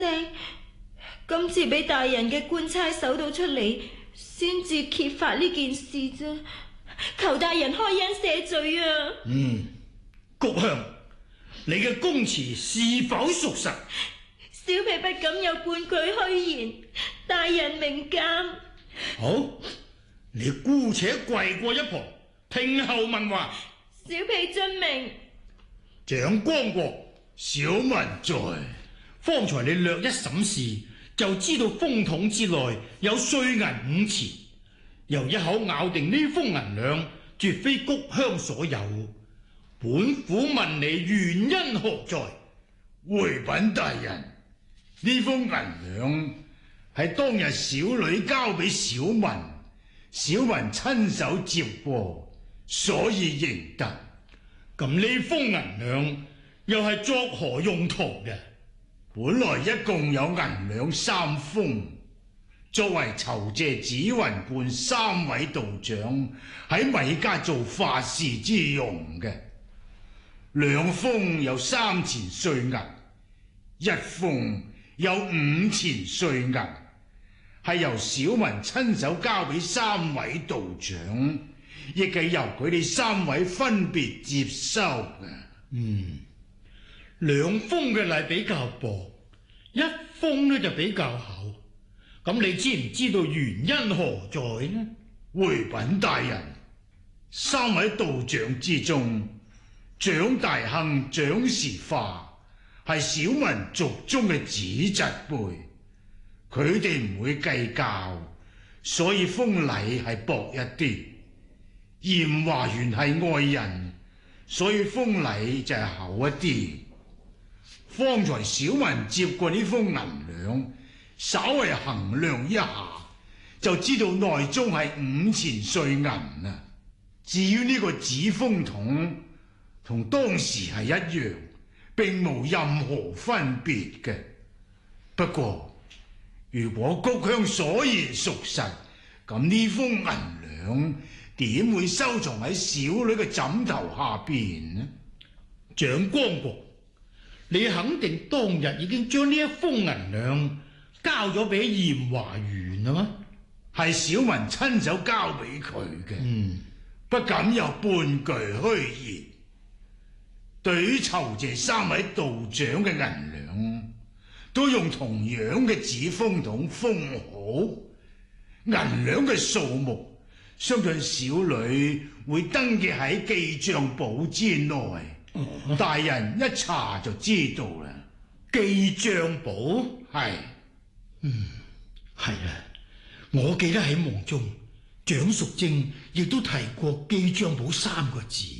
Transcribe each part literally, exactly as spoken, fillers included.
聲，今次俾大人嘅官差搜到出嚟，先至揭發呢件事啫。求大人開恩赦罪啊！ 嗯，谷香，你嘅供詞是否屬實？ 小婢不敢有半句虛言，大人明鑒。 好，你姑且跪過一旁，聽候問話。 小婢遵命。 蔣光國，小民在。方才你略一審視，就知道風筒之內有碎銀五錢，又一口咬定呢封銀兩絕非谷香所有。本府問你原因何在？ 回稟大人，呢封銀兩係當日小女交俾小民，小民親手接過，所以認得。 咁呢封銀兩又係作何用途嘅？ 本來一共有銀兩三封，作為酬謝紫雲觀三位道長喺米家做法事之用嘅。兩封有三錢碎銀，一封有五錢碎銀，係由小民親手交俾三位道長，亦係由佢哋三位分別接收嘅。 嗯，兩封嘅禮比較薄，一封呢就比較厚。咁你知唔知道原因何在呢？ 回稟大人，三位道長之中，蔣大亨、蔣時化係小民族中嘅子侄輩，佢哋唔會計較，所以封禮係薄一啲。嚴華元係外人，所以封禮就係厚一啲。方才小民接過呢封銀兩，稍為衡量一下，就知道內中係五錢碎銀啊。至於呢個紙風筒，同當時係一樣，並無任何分別嘅。不過，如果谷香所言屬實，咁呢封銀兩點會收藏喺小女嘅枕頭下邊呢？ 蔣光國，你肯定當日已經將呢一封銀兩交咗俾嚴華元啦嗎？ 係小民親手交俾佢嘅， 嗯， 不敢有半句虛言。對於酬謝三位道長嘅銀兩，都用同樣嘅紙風筒封好。銀兩嘅數目，相信小女會登記喺記賬簿之內，哦、大人一查就知道啦。 記賬簿係， 嗯，係啊，我記得喺夢中，蔣淑貞亦都提過記賬簿三個字。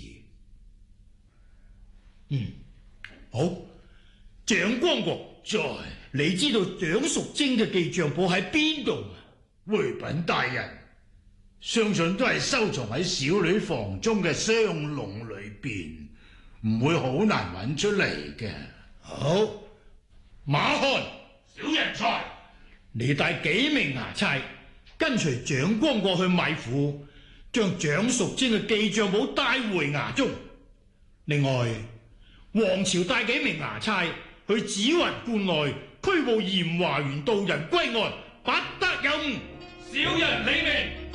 嗯，好，蔣光國在，你知道蔣淑貞嘅記賬簿喺邊度啊？ 回稟大人，相信都係收藏喺小女房中嘅雙籠裏邊，唔會好難揾出嚟嘅。 好，馬漢， 小人才， 你帶幾名衙差跟隨蔣光國去米府，將蔣淑貞嘅記賬簿帶回衙中。另外，王朝帶幾名衙差去紫雲觀內拘捕嚴華元道人歸案，不得有誤。 小人領命。